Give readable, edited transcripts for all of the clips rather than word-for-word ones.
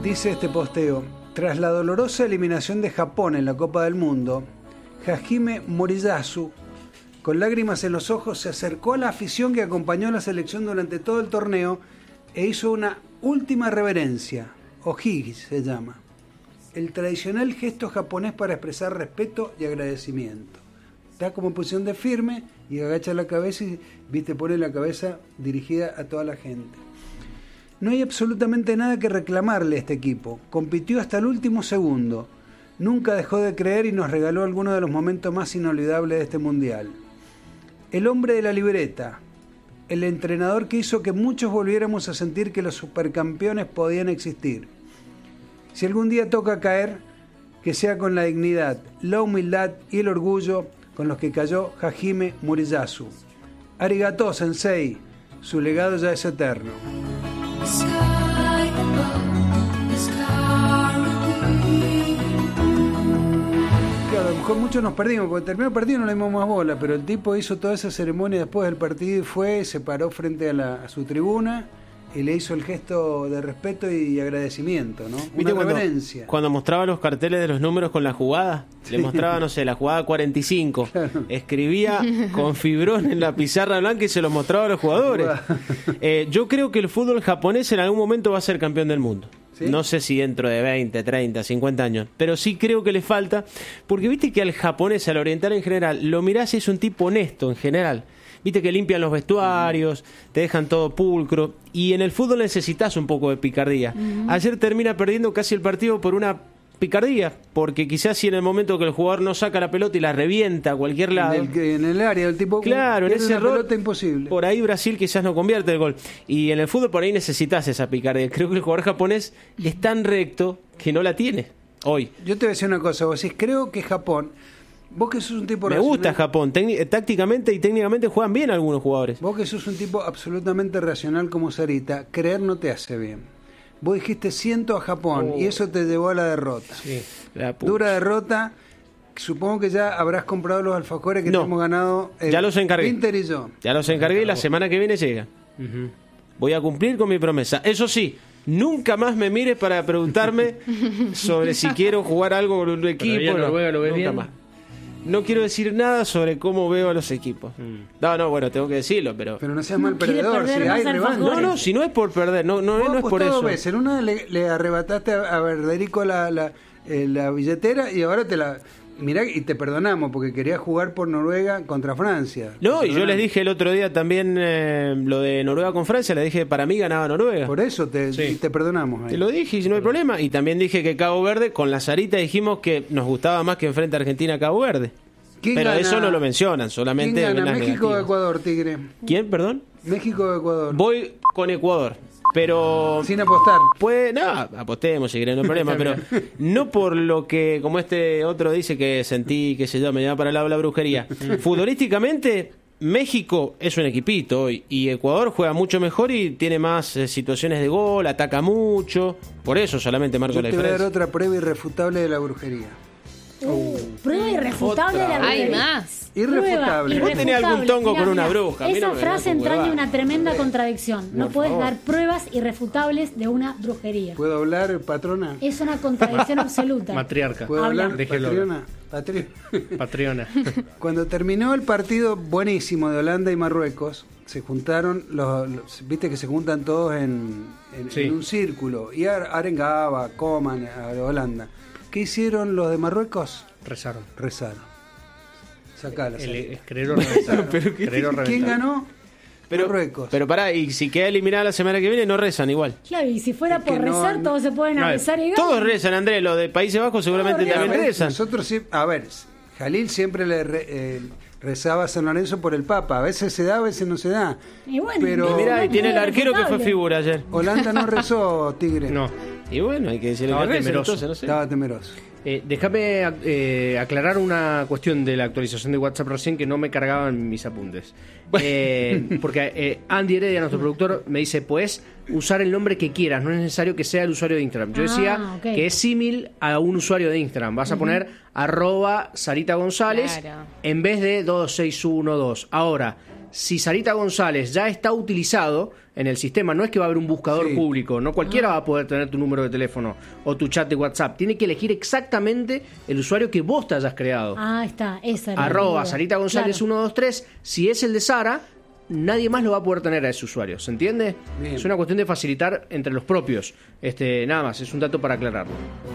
Dice este posteo: tras la dolorosa eliminación de Japón en la Copa del Mundo, Hajime Moriyasu, con lágrimas en los ojos, se acercó a la afición que acompañó a la selección durante todo el torneo e hizo una última reverencia, ohigi se llama, el tradicional gesto japonés para expresar respeto y agradecimiento. Está como en posición de firme y agacha la cabeza y, viste, pone la cabeza dirigida a toda la gente. No hay absolutamente nada que reclamarle a este equipo. Compitió hasta el último segundo. Nunca dejó de creer y nos regaló algunos de los momentos más inolvidables de este mundial. El hombre de la libreta, el entrenador que hizo que muchos volviéramos a sentir que los supercampeones podían existir. Si algún día toca caer, que sea con la dignidad, la humildad y el orgullo con los que cayó Hajime Moriyasu. Arigato, sensei, su legado ya es eterno. Claro, a lo mejor muchos nos perdimos, porque terminó el partido y no le dimos más bola, pero el tipo hizo toda esa ceremonia después del partido y fue, se paró frente a su tribuna y le hizo el gesto de respeto y agradecimiento, ¿no? ¿Viste una reverencia. Cuando mostraba los carteles de los números con la jugada? Sí. Le mostraba, no sé, la jugada 45. Claro. Escribía con fibrón en la pizarra blanca y se lo mostraba a los jugadores. Yo creo que el fútbol japonés en algún momento va a ser campeón del mundo. ¿Sí? No sé si dentro de 20, 30, 50 años, pero sí creo que le falta, porque viste que al japonés, al oriental en general, lo mirás y es un tipo honesto en general. Viste que limpian los vestuarios, te dejan todo pulcro, y en el fútbol necesitas un poco de picardía. Ayer termina perdiendo casi el partido por una picardía, porque quizás si en el momento que el jugador no saca la pelota y la revienta a cualquier lado, en el área del tipo, claro, en ese error, pelota imposible. Por ahí Brasil quizás no convierte el gol, y en el fútbol por ahí necesitas esa picardía. Creo que el jugador japonés es tan recto que no la tiene hoy. Yo te voy a decir una cosa, vos decís, creo que Japón, vos que sos un tipo me racional, gusta Japón, tácticamente y técnicamente juegan bien algunos jugadores. Vos que sos un tipo absolutamente racional como Sarita, creer no te hace bien. Vos dijiste 100 a Japón y eso te llevó a la derrota. Sí, dura derrota. Supongo que ya habrás comprado los alfajores que te hemos ganado. Ya los encargué. Inter y yo. Ya los encargué y la semana que viene llega. Voy a cumplir con mi promesa. Eso sí, nunca más me mires para preguntarme sobre si quiero jugar algo con un equipo. Pero Noruega lo ves bien. Más. No quiero decir nada sobre cómo veo a los equipos. No, bueno, tengo que decirlo, pero no seas mal perdedor, si hay revancha. No, si no es por perder, no es por eso. Veces. En una le arrebataste a Verderico la billetera y ahora te la... Mirá, y te perdonamos porque querías jugar por Noruega contra Francia. No, y yo les dije el otro día también lo de Noruega con Francia, les dije para mí ganaba Noruega. Por eso te perdonamos. Ahí. Te lo dije y no hay problema. Y también dije que Cabo Verde, con la Sarita dijimos que nos gustaba más que enfrente a Argentina a Cabo Verde. Pero gana? Eso no lo mencionan, solamente ¿quién gana? México negativas. O Ecuador, Tigre. ¿Quién, perdón? México o Ecuador. Voy con Ecuador. Pero sin apostar. Apostemos si querés, no hay problema, pero no por lo que, como este otro dice que sentí, qué sé yo, me lleva para el lado de la brujería. Futbolísticamente, México es un equipito hoy y Ecuador juega mucho mejor y tiene más situaciones de gol, ataca mucho, por eso solamente marco la diferencia. Te voy a dar otra prueba irrefutable de la brujería. Prueba irrefutable de la brujería. Hay más. Irrefutable. Vos tenés algún tongo con una bruja. Esa frase entraña una tremenda contradicción. No podés dar pruebas irrefutables de una brujería. ¿Puedo hablar, patrona? Es una contradicción absoluta. Matriarca. ¿Puedo hablar, Patriona? Cuando terminó el partido buenísimo de Holanda y Marruecos, se juntaron, viste que se juntan todos en un círculo, y arengaba, coman a Holanda. ¿Qué hicieron los de Marruecos? Rezaron. Sacala. ¿Quién ganó? Marruecos. Pero pará, y si queda eliminada la semana que viene, no rezan igual. Claro, y si fuera por rezar, todos se pueden rezar y ganan. Todos rezan, Andrés. Los de Países Bajos seguramente también rezan. Nosotros sí, a ver, Jalil siempre le rezaba a San Lorenzo por el Papa. A veces se da, a veces no se da. Y bueno, pero mirá, y tiene el arquero que fue figura ayer. Holanda no rezó, Tigre. No. Y bueno, hay que decirle que reza, entonces, no sé. Estaba temeroso. Déjame aclarar una cuestión de la actualización de WhatsApp recién que no me cargaban mis apuntes. Porque Andy Heredia, nuestro productor, me dice, puedes usar el nombre que quieras, no es necesario que sea el usuario de Instagram. Yo decía que es símil a un usuario de Instagram. Vas a poner @Sarita González en vez de 2612. Ahora, si Sarita González ya está utilizado en el sistema, no es que va a haber un buscador público, no cualquiera va a poder tener tu número de teléfono o tu chat de WhatsApp, tiene que elegir exactamente el usuario que vos te hayas creado. Está, esa era @ Sarita González 123, si es el de Sara, nadie más lo va a poder tener a ese usuario, ¿se entiende? Bien. Es una cuestión de facilitar entre los propios, nada más, es un dato para aclararlo.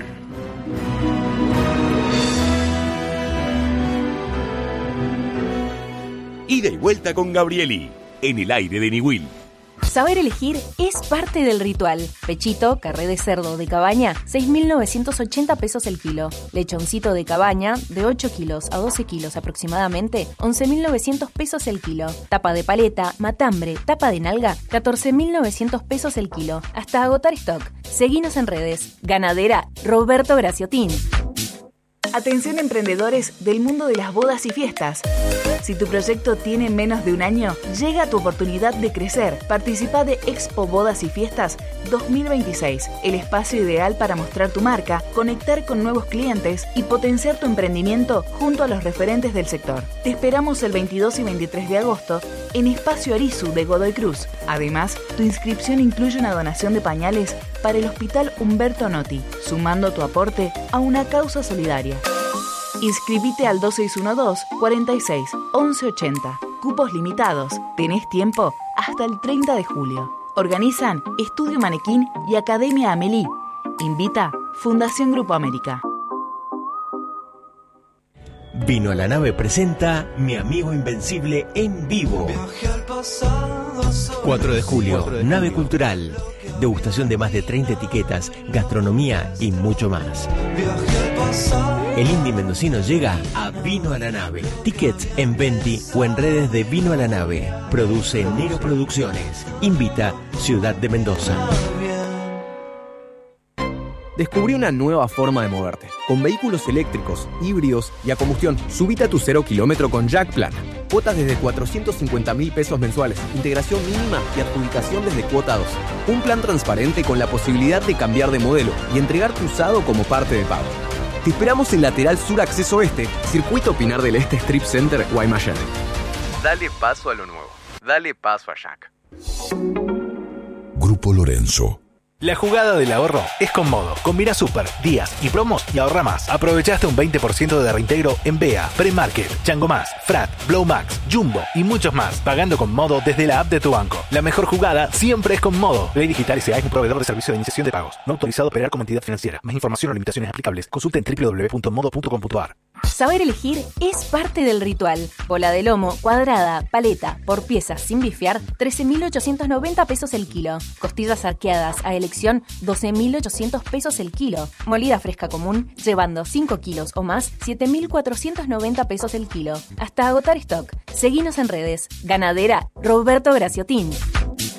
Ida y vuelta con Gabrieli, en el aire de Niwil. Saber elegir es parte del ritual. Pechito, carré de cerdo de cabaña, 6.980 pesos el kilo. Lechoncito de cabaña, de 8 kilos a 12 kilos aproximadamente, 11.900 pesos el kilo. Tapa de paleta, matambre, tapa de nalga, 14.900 pesos el kilo. Hasta agotar stock. Seguinos en redes. Ganadera Roberto Graciotín. Atención emprendedores del mundo de las bodas y fiestas. Si tu proyecto tiene menos de un año, llega tu oportunidad de crecer. Participa de Expo Bodas y Fiestas 2026, el espacio ideal para mostrar tu marca, conectar con nuevos clientes y potenciar tu emprendimiento junto a los referentes del sector. Te esperamos el 22 y 23 de agosto en Espacio Arizu de Godoy Cruz. Además, tu inscripción incluye una donación de pañales para el Hospital Humberto Notti, sumando tu aporte a una causa solidaria. Inscribite al 2612-46-1180. Cupos limitados. Tenés tiempo hasta el 30 de julio. Organizan Estudio Manequín y Academia Amelie. Invita Fundación Grupo América. Vino a la Nave presenta Mi Amigo Invencible en vivo. 4 de julio, Nave Cultural. Degustación de más de 30 etiquetas, gastronomía y mucho más. El indie mendocino llega a Vino a la Nave. Tickets en Venti o en redes de Vino a la Nave. Produce Nero Producciones. Invita Ciudad de Mendoza. Descubrí una nueva forma de moverte. Con vehículos eléctricos, híbridos y a combustión, subite a tu 0 kilómetro con Jack Plan. Cuotas desde 450.000 pesos mensuales, integración mínima y adjudicación desde cuota 2. Un plan transparente con la posibilidad de cambiar de modelo y entregar tu usado como parte de pago. Te esperamos en Lateral Sur Acceso Este, Circuito Pinar del Este Strip Center, Guaymallén. Dale paso a lo nuevo. Dale paso a Jack. Grupo Lorenzo. La jugada del ahorro es con Modo. Combina super, días y promos y ahorra más. Aprovechaste un 20% de reintegro en BEA, Premarket, Chango Más, Frat, Blow Max, Jumbo y muchos más. Pagando con Modo desde la app de tu banco. La mejor jugada siempre es con Modo. Ley Digital S.A. es un proveedor de servicio de iniciación de pagos. No autorizado a operar como entidad financiera. Más información o limitaciones aplicables. Consulta en www.modo.com.ar. Saber elegir es parte del ritual. Bola de lomo, cuadrada, paleta, por piezas sin bifear, 13.890 pesos el kilo. Costillas arqueadas a elección, 12.800 pesos el kilo. Molida fresca común, llevando 5 kilos o más, 7.490 pesos el kilo. Hasta agotar stock. Seguinos en redes. Ganadera Roberto Graciotín.